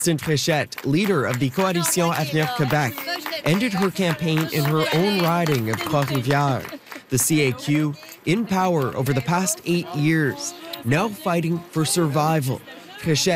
Christine Fréchette, leader of the Coalition Avenir Québec, ended her campaign in her own riding of Trois-Rivières. The CAQ, in power over the past 8 years, now fighting for survival. Fréchette